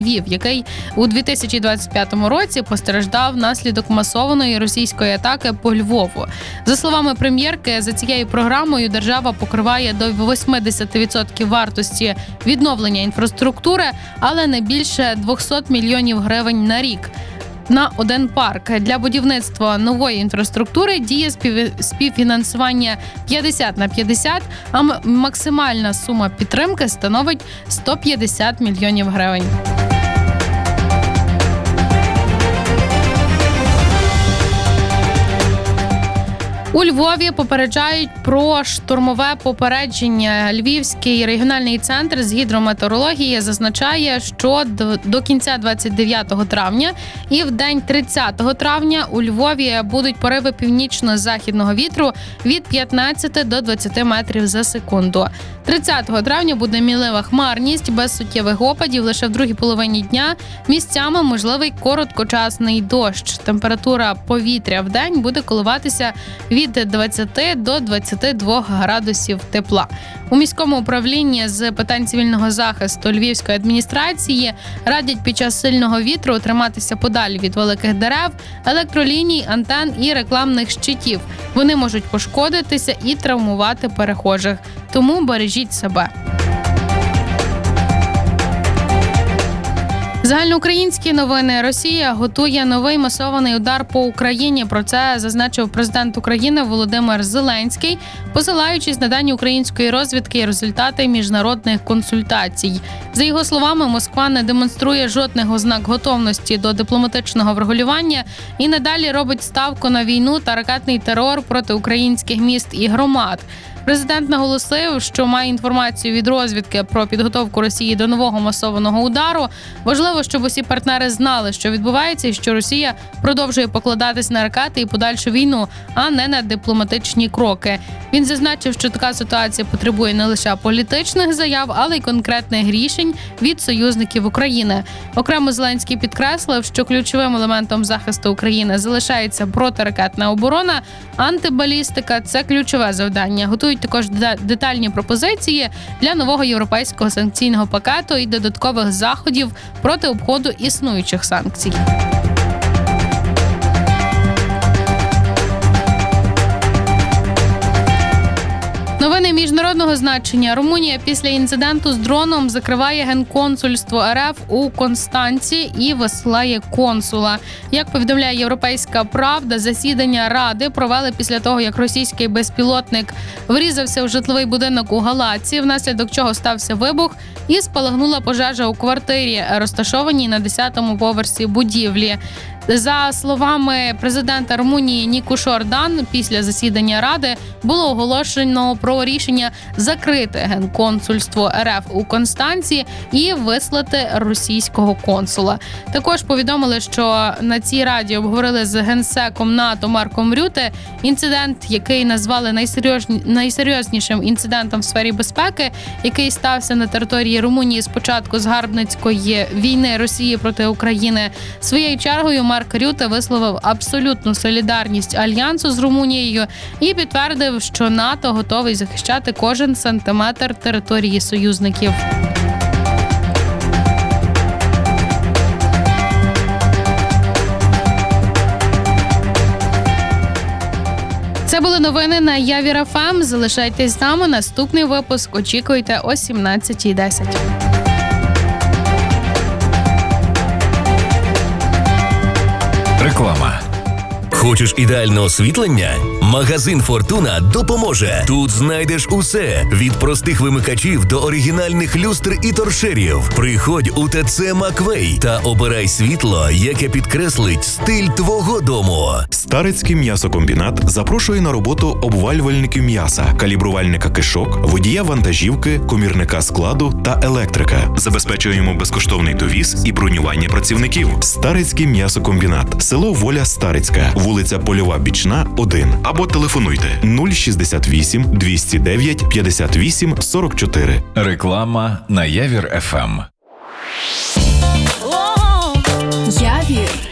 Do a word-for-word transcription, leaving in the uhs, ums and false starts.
Львів, який у дві тисячі двадцять п'ятому році постраждав внаслідок масованої російської атаки по Львову. За словами прем'єрки, за цією програмою держава покриває до вісімдесят відсотків вартості відновлення інфраструктури, але не більше двісті мільйонів гривень на рік. На один парк. Для будівництва нової інфраструктури діє співфінансування п'ятдесят на п'ятдесят, а максимальна сума підтримки становить сто п'ятдесят мільйонів гривень. У Львові попереджають про штормове попередження. Львівський регіональний центр з гідрометеорології зазначає, що до кінця двадцять дев'ятого травня і в день тридцятого травня у Львові будуть пориви північно-західного вітру від п'ятнадцяти до двадцяти метрів за секунду. тридцятого травня буде мінлива хмарність без суттєвих опадів. Лише в другій половині дня місцями можливий короткочасний дощ. Температура повітря в день буде коливатися від від двадцяти до двадцяти двох градусів тепла. У міському управлінні з питань цивільного захисту Львівської адміністрації радять під час сильного вітру триматися подалі від великих дерев, електроліній, антен і рекламних щитів. Вони можуть пошкодитися і травмувати перехожих. Тому бережіть себе. Загальноукраїнські новини. Росія готує новий масований удар по Україні. Про це зазначив президент України Володимир Зеленський, посилаючись на дані української розвідки і результати міжнародних консультацій. За його словами, Москва не демонструє жодних ознак готовності до дипломатичного врегулювання і надалі робить ставку на війну та ракетний терор проти українських міст і громад. Президент наголосив, що має інформацію від розвідки про підготовку Росії до нового масованого удару. Важливо, щоб усі партнери знали, що відбувається, і що Росія продовжує покладатись на ракети і подальшу війну, а не на дипломатичні кроки. Він зазначив, що така ситуація потребує не лише політичних заяв, але й конкретних рішень від союзників України. Окремо Зеленський підкреслив, що ключовим елементом захисту України залишається протиракетна оборона, антибалістика – це ключове завдання. Готують також детальні пропозиції для нового європейського санкційного пакету і додаткових заходів проти обходу існуючих санкцій. Новини міжнародного значення. Румунія після інциденту з дроном закриває генконсульство РФ у Констанці і висилає консула. Як повідомляє Європейська правда, засідання Ради провели після того, як російський безпілотник врізався в житловий будинок у Галаці, внаслідок чого стався вибух і спалахнула пожежа у квартирі, розташованій на десятому поверсі будівлі. За словами президента Румунії Ніку Шордан, після засідання Ради було оголошено про рішення закрити генконсульство РФ у Констанці і вислати російського консула. Також повідомили, що на цій раді обговорили з генсеком НАТО Марком Рюте інцидент, який назвали найсерйозні... найсерйознішим інцидентом в сфері безпеки, який стався на території Румунії з початку згарбницької війни Росії проти України. Своєю чергою Марк Рюте висловив абсолютну солідарність Альянсу з Румунією і підтвердив, що НАТО готовий захищати кожен сантиметр території союзників. Це були новини на Явір еф ем. Залишайтесь з нами. Наступний випуск очікуйте о сімнадцятій десять. Реклама. Хочеш ідеальне освітлення? Магазин «Фортуна» допоможе. Тут знайдеш усе – від простих вимикачів до оригінальних люстр і торшерів. Приходь у ТЦ «Маквей» та обирай світло, яке підкреслить стиль твого дому. Старицький м'ясокомбінат запрошує на роботу обвалювальників м'яса, калібрувальника кишок, водія вантажівки, комірника складу та електрика. Забезпечуємо безкоштовний довіз і бронювання працівників. Старицький м'ясокомбінат. Село Воля Старицька. Вулиця Польова Бічна, один. Або телефонуйте нуль шістдесят вісім двісті дев'ять п'ятдесят вісім сорок чотири. Реклама на Явір еф ем. Явір.